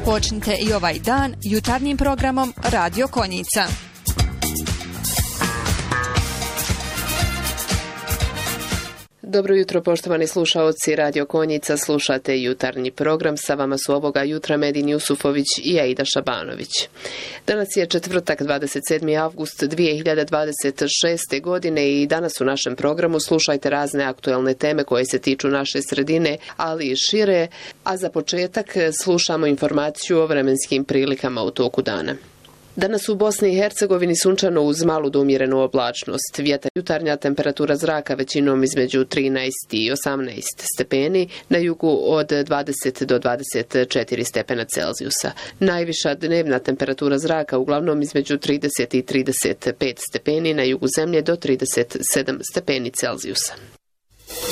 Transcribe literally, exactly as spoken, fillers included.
Počnite i ovaj dan jutarnjim programom Radio Konjica. Dobro jutro, poštovani slušaoci Radio Konjica, slušate jutarnji program. Sa vama su ovoga jutra Medin Jusufović i Aida Šabanović. Danas je četvrtak, dvadeset sedmi avgust dvije hiljade dvadeset šeste. godine i danas u našem programu slušajte razne aktuelne teme koje se tiču naše sredine, ali i šire, a za početak slušamo informaciju o vremenskim prilikama u toku dana. Danas u Bosni i Hercegovini sunčano uz malu do umjerenu oblačnost. Vjetar, jutarnja temperatura zraka većinom između trinaest i osamnaest stepeni, na jugu od dvadeset do dvadeset četiri stepena Celzijusa. Najviša dnevna temperatura zraka uglavnom između trideset i trideset pet stepeni, na jugu zemlje do trideset sedam stepeni Celzijusa.